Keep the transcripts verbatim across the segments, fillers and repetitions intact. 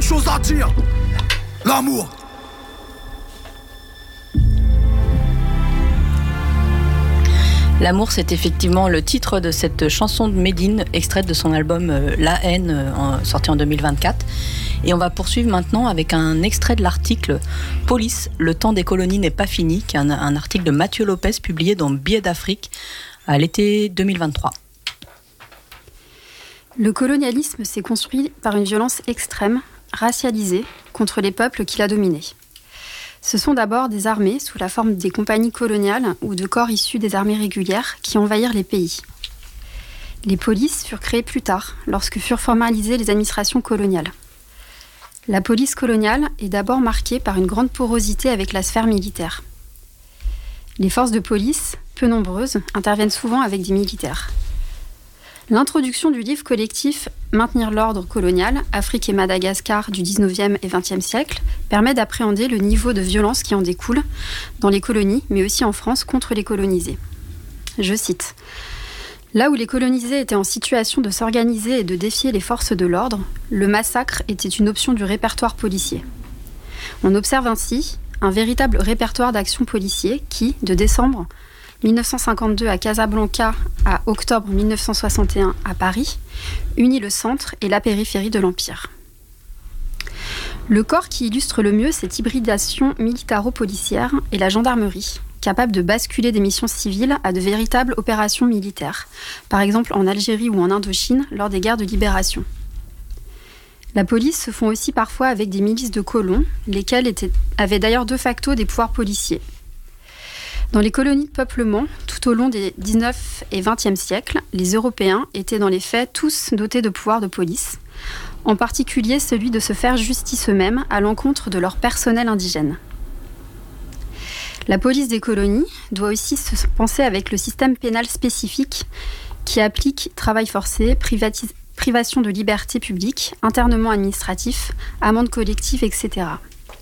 chose à dire. L'amour. L'amour, c'est effectivement le titre de cette chanson de Médine, extraite de son album euh, La haine, euh, en, sorti en deux mille vingt-quatre. Et on va poursuivre maintenant avec un extrait de l'article Police, le temps des colonies n'est pas fini, qui est un, un article de Mathieu Lopez publié dans Biais d'Afrique à l'été deux mille vingt-trois. Le colonialisme s'est construit par une violence extrême, racialisée, contre les peuples qu'il a dominés. Ce sont d'abord des armées, sous la forme des compagnies coloniales ou de corps issus des armées régulières, qui envahirent les pays. Les polices furent créées plus tard, lorsque furent formalisées les administrations coloniales. La police coloniale est d'abord marquée par une grande porosité avec la sphère militaire. Les forces de police, peu nombreuses, interviennent souvent avec des militaires. L'introduction du livre collectif « Maintenir l'ordre colonial, Afrique et Madagascar du dix-neuvième et vingtième siècle » permet d'appréhender le niveau de violence qui en découle dans les colonies, mais aussi en France, contre les colonisés. Je cite « Là où les colonisés étaient en situation de s'organiser et de défier les forces de l'ordre, le massacre était une option du répertoire policier. On observe ainsi un véritable répertoire d'actions policiers qui, de décembre mille neuf cent cinquante-deux à Casablanca à octobre mille neuf cent soixante et un à Paris, unit le centre et la périphérie de l'Empire. Le corps qui illustre le mieux cette hybridation militaro-policière est la gendarmerie, capable de basculer des missions civiles à de véritables opérations militaires, par exemple en Algérie ou en Indochine lors des guerres de libération. La police se fond aussi parfois avec des milices de colons, lesquelles étaient, avaient d'ailleurs de facto des pouvoirs policiers. Dans les colonies de peuplement, tout au long des dix-neuvième et vingtième siècles, les Européens étaient dans les faits tous dotés de pouvoirs de police, en particulier celui de se faire justice eux-mêmes à l'encontre de leur personnel indigène. La police des colonies doit aussi se penser avec le système pénal spécifique qui applique travail forcé, privatis- privation de liberté publique, internement administratif, amende collective, et cetera.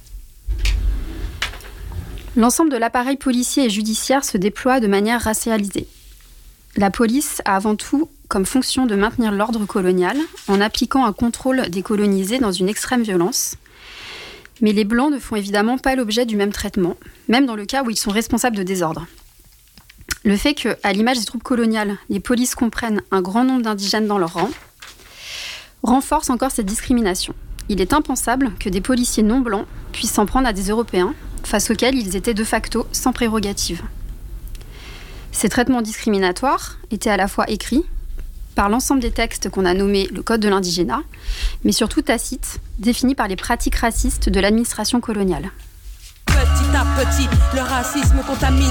L'ensemble de l'appareil policier et judiciaire se déploie de manière racialisée. La police a avant tout comme fonction de maintenir l'ordre colonial en appliquant un contrôle des colonisés dans une extrême violence. Mais les Blancs ne font évidemment pas l'objet du même traitement, même dans le cas où ils sont responsables de désordre. Le fait que, à l'image des troupes coloniales, les polices comprennent un grand nombre d'indigènes dans leur rang, renforce encore cette discrimination. Il est impensable que des policiers non blancs puissent s'en prendre à des Européens, face auxquels ils étaient de facto sans prérogative. Ces traitements discriminatoires étaient à la fois écrits par l'ensemble des textes qu'on a nommés le Code de l'indigénat, mais surtout tacites, définis par les pratiques racistes de l'administration coloniale. Petit à petit, le racisme contamine.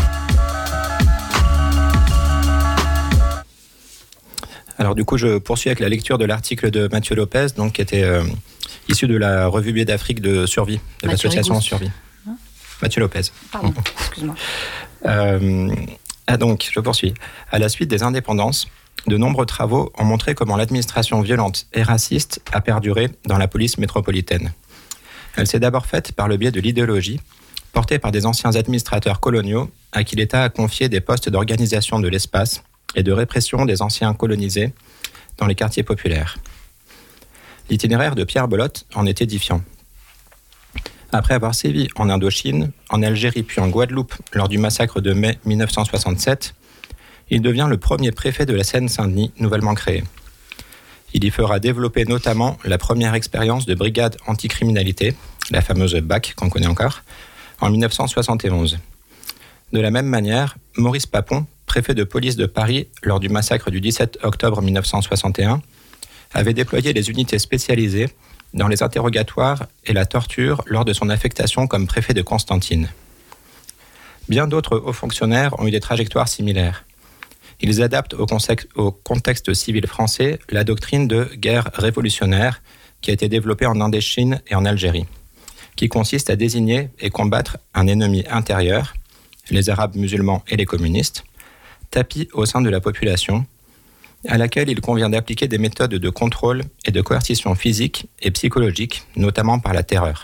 Alors du coup, je poursuis avec la lecture de l'article de Mathieu Lopez, donc, qui était euh, issu de la revue Biais d'Afrique de Survie, de Mathieu l'association Rigoust. Survie. Hein Mathieu Lopez. Pardon, excuse-moi. Euh, ah donc, je poursuis. À la suite des indépendances, de nombreux travaux ont montré comment l'administration violente et raciste a perduré dans la police métropolitaine. Elle s'est d'abord faite par le biais de l'idéologie, portée par des anciens administrateurs coloniaux à qui l'État a confié des postes d'organisation de l'espace et de répression des anciens colonisés dans les quartiers populaires. L'itinéraire de Pierre Belote en est édifiant. Après avoir sévi en Indochine, en Algérie puis en Guadeloupe lors du massacre de mai mille neuf cent soixante-sept, il devient le premier préfet de la Seine-Saint-Denis nouvellement créé. Il y fera développer notamment la première expérience de brigade anticriminalité, la fameuse B A C qu'on connaît encore, en mille neuf cent soixante et onze. De la même manière, Maurice Papon, préfet de police de Paris lors du massacre du dix-sept octobre mille neuf cent soixante et un, avait déployé les unités spécialisées dans les interrogatoires et la torture lors de son affectation comme préfet de Constantine. Bien d'autres hauts fonctionnaires ont eu des trajectoires similaires. Ils adaptent au, concept, au contexte civil français la doctrine de guerre révolutionnaire qui a été développée en Indochine et en Algérie, qui consiste à désigner et combattre un ennemi intérieur, les Arabes musulmans et les communistes, tapis au sein de la population, à laquelle il convient d'appliquer des méthodes de contrôle et de coercition physique et psychologique, notamment par la terreur.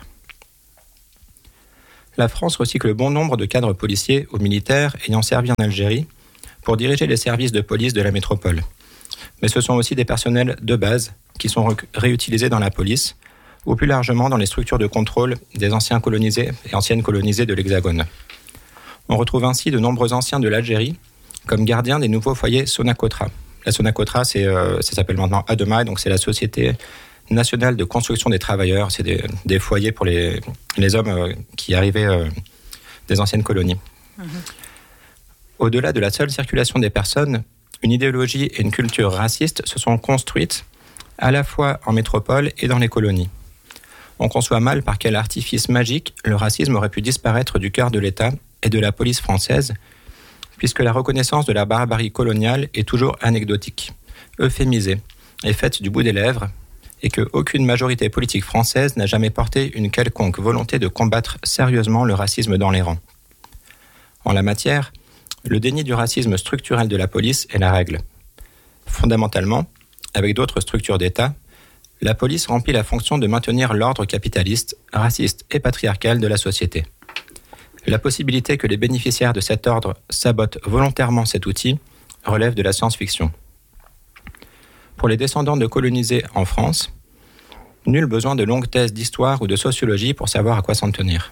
La France recycle bon nombre de cadres policiers ou militaires ayant servi en Algérie pour diriger les services de police de la métropole. Mais ce sont aussi des personnels de base qui sont ré- réutilisés dans la police, ou plus largement dans les structures de contrôle des anciens colonisés et anciennes colonisées de l'Hexagone. On retrouve ainsi de nombreux anciens de l'Algérie comme gardiens des nouveaux foyers Sonacotra. La Sonacotra, c'est, euh, ça s'appelle maintenant ADEMA, donc c'est la Société nationale de construction des travailleurs. C'est des, des foyers pour les, les hommes euh, qui arrivaient euh, des anciennes colonies. Mmh. Au-delà de la seule circulation des personnes, une idéologie et une culture racistes se sont construites à la fois en métropole et dans les colonies. On conçoit mal par quel artifice magique le racisme aurait pu disparaître du cœur de l'État et de la police française, puisque la reconnaissance de la barbarie coloniale est toujours anecdotique, euphémisée et faite du bout des lèvres, et qu'aucune majorité politique française n'a jamais porté une quelconque volonté de combattre sérieusement le racisme dans les rangs. En la matière, le déni du racisme structurel de la police est la règle. Fondamentalement, avec d'autres structures d'État, la police remplit la fonction de maintenir l'ordre capitaliste, raciste et patriarcal de la société. La possibilité que les bénéficiaires de cet ordre sabotent volontairement cet outil relève de la science-fiction. Pour les descendants de colonisés en France, nul besoin de longues thèses d'histoire ou de sociologie pour savoir à quoi s'en tenir.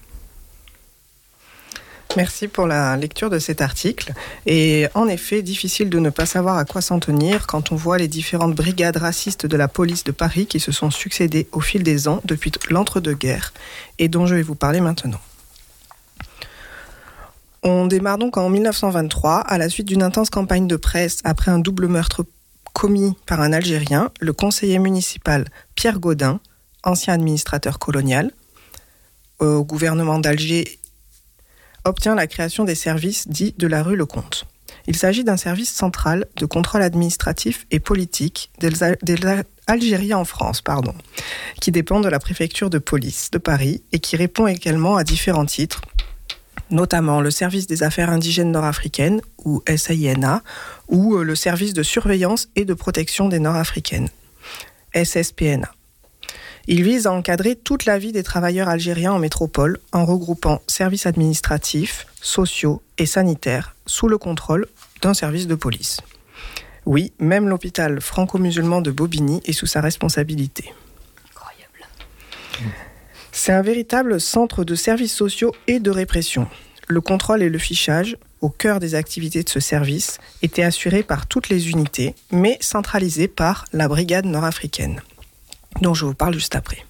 Merci pour la lecture de cet article. Et en effet, difficile de ne pas savoir à quoi s'en tenir quand on voit les différentes brigades racistes de la police de Paris qui se sont succédées au fil des ans depuis l'entre-deux-guerres et dont je vais vous parler maintenant. On démarre donc en dix-neuf cent vingt-trois, à la suite d'une intense campagne de presse après un double meurtre commis par un Algérien, le conseiller municipal Pierre Gaudin, ancien administrateur colonial, au gouvernement d'Alger, obtient la création des services dits de la rue Lecomte. Il s'agit d'un service central de contrôle administratif et politique des Algériens en France, pardon, qui dépend de la préfecture de police de Paris et qui répond également à différents titres, notamment le service des affaires indigènes nord-africaines, ou S I N A, ou le service de surveillance et de protection des nord-africaines, S S P N A. Il vise à encadrer toute la vie des travailleurs algériens en métropole en regroupant services administratifs, sociaux et sanitaires sous le contrôle d'un service de police. Oui, même l'hôpital franco-musulman de Bobigny est sous sa responsabilité. Incroyable. C'est un véritable centre de services sociaux et de répression. Le contrôle et le fichage, au cœur des activités de ce service, étaient assurés par toutes les unités, mais centralisés par la brigade nord-africaine, dont je vous parle juste après.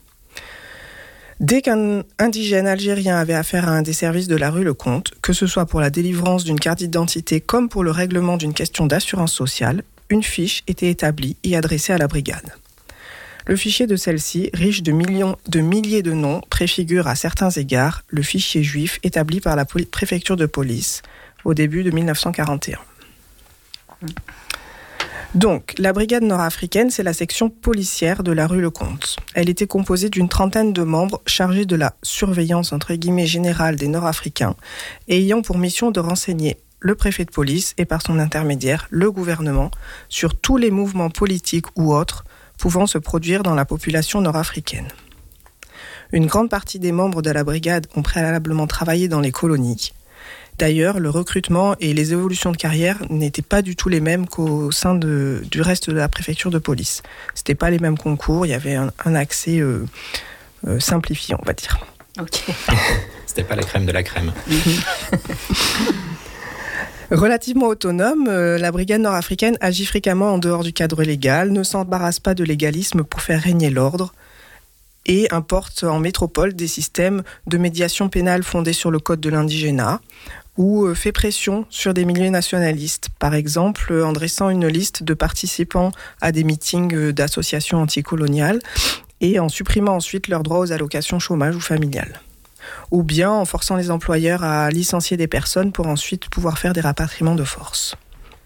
Dès qu'un indigène algérien avait affaire à un des services de la rue Lecomte, que ce soit pour la délivrance d'une carte d'identité comme pour le règlement d'une question d'assurance sociale, une fiche était établie et adressée à la brigade. Le fichier de celle-ci, riche de, millions, de milliers de noms, préfigure à certains égards le fichier juif établi par la poli- préfecture de police au début de dix-neuf cent quarante et un. Donc, la brigade nord-africaine, c'est la section policière de la rue Lecomte. Elle était composée d'une trentaine de membres chargés de la surveillance entre guillemets générale des Nord-Africains et ayant pour mission de renseigner le préfet de police et par son intermédiaire le gouvernement sur tous les mouvements politiques ou autres pouvant se produire dans la population nord-africaine. Une grande partie des membres de la brigade ont préalablement travaillé dans les colonies. D'ailleurs, le recrutement et les évolutions de carrière n'étaient pas du tout les mêmes qu'au sein de, du reste de la préfecture de police. C'était pas les mêmes concours, il y avait un, un accès euh, euh, simplifié, on va dire. Ok. C'était pas la crème de la crème. Relativement autonome, euh, la brigade nord-africaine agit fréquemment en dehors du cadre légal, ne s'embarrasse pas de légalisme pour faire régner l'ordre et importe en métropole des systèmes de médiation pénale fondés sur le code de l'indigénat ou euh, fait pression sur des milieux nationalistes, par exemple euh, en dressant une liste de participants à des meetings euh, d'associations anticoloniales et en supprimant ensuite leurs droits aux allocations chômage ou familiales. Ou bien en forçant les employeurs à licencier des personnes pour ensuite pouvoir faire des rapatriements de force.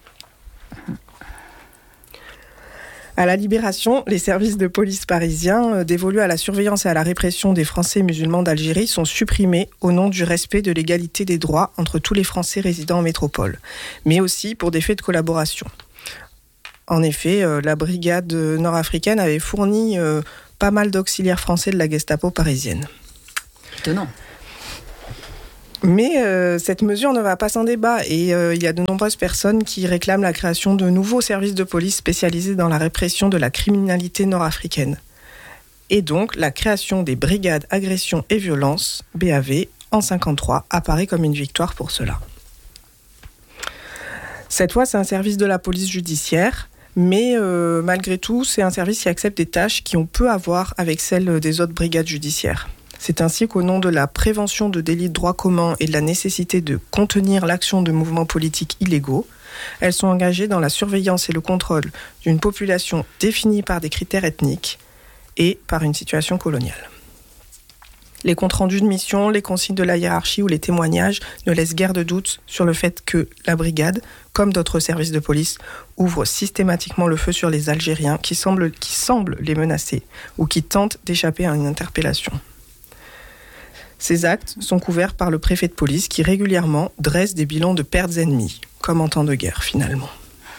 À la Libération, les services de police parisiens dévolus à la surveillance et à la répression des Français musulmans d'Algérie sont supprimés au nom du respect de l'égalité des droits entre tous les Français résidant en métropole, mais aussi pour des faits de collaboration. En effet, la brigade nord-africaine avait fourni pas mal d'auxiliaires français de la Gestapo parisienne. Étonnant. Mais euh, cette mesure ne va pas sans débat et euh, il y a de nombreuses personnes qui réclament la création de nouveaux services de police spécialisés dans la répression de la criminalité nord-africaine. Et donc, la création des brigades agression et violence, B A V, en cinquante-trois, apparaît comme une victoire pour cela. Cette fois, c'est un service de la police judiciaire, mais euh, malgré tout, c'est un service qui accepte des tâches qui ont peu à voir avec celles des autres brigades judiciaires. C'est ainsi qu'au nom de la prévention de délits de droit commun et de la nécessité de contenir l'action de mouvements politiques illégaux, elles sont engagées dans la surveillance et le contrôle d'une population définie par des critères ethniques et par une situation coloniale. Les comptes rendus de mission, les consignes de la hiérarchie ou les témoignages ne laissent guère de doute sur le fait que la brigade, comme d'autres services de police, ouvre systématiquement le feu sur les Algériens qui semblent, qui semblent les menacer ou qui tentent d'échapper à une interpellation. Ces actes sont couverts par le préfet de police qui régulièrement dresse des bilans de pertes ennemies, comme en temps de guerre finalement.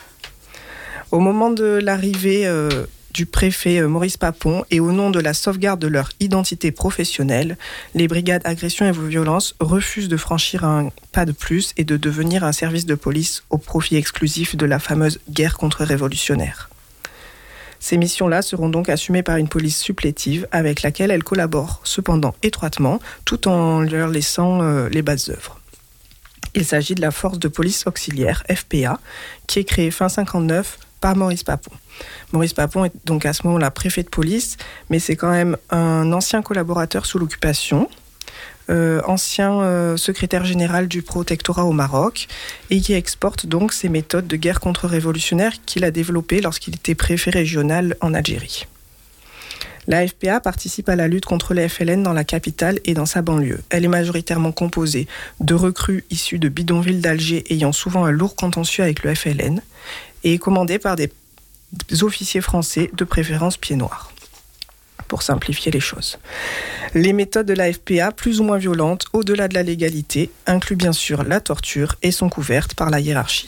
Au moment de l'arrivée euh, du préfet Maurice Papon et au nom de la sauvegarde de leur identité professionnelle, les brigades agression et violence refusent de franchir un pas de plus et de devenir un service de police au profit exclusif de la fameuse guerre contre-révolutionnaire. Ces missions-là seront donc assumées par une police supplétive avec laquelle elles collaborent cependant étroitement tout en leur laissant euh, les bases œuvres. Il s'agit de la force de police auxiliaire, F P A, qui est créée fin cinquante-neuf par Maurice Papon. Maurice Papon est donc à ce moment-là préfet de police, mais c'est quand même un ancien collaborateur sous l'occupation, euh, ancien euh, secrétaire général du protectorat au Maroc, et qui exporte donc ses méthodes de guerre contre-révolutionnaire qu'il a développées lorsqu'il était préfet régional en Algérie. La F P A participe à la lutte contre les F L N dans la capitale et dans sa banlieue. Elle est majoritairement composée de recrues issus de bidonvilles d'Alger ayant souvent un lourd contentieux avec le F L N et est commandée par des officiers français, de préférence pieds noirs, pour simplifier les choses. Les méthodes de la F P A, plus ou moins violentes, au-delà de la légalité, incluent bien sûr la torture et sont couvertes par la hiérarchie.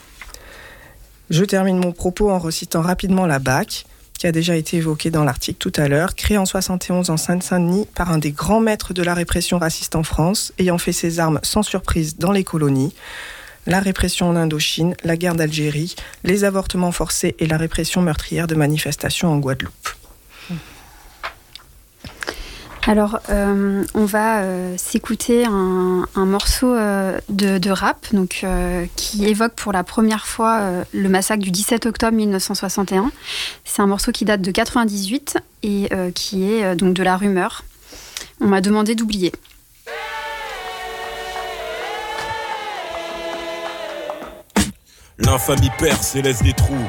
Je termine mon propos en recitant rapidement la B A C, qui a déjà été évoquée dans l'article tout à l'heure, créée en soixante et onze en Seine-Saint-Denis par un des grands maîtres de la répression raciste en France, ayant fait ses armes sans surprise dans les colonies, la répression en Indochine, la guerre d'Algérie, les avortements forcés et la répression meurtrière de manifestations en Guadeloupe. Alors, euh, on va euh, s'écouter un, un morceau euh, de, de rap donc, euh, qui évoque pour la première fois euh, le massacre du dix-sept octobre mille neuf cent soixante et un. C'est un morceau qui date de quatre-vingt-dix-huit et euh, qui est euh, donc de La Rumeur. On m'a demandé d'oublier. L'infamie perce et laisse des trous.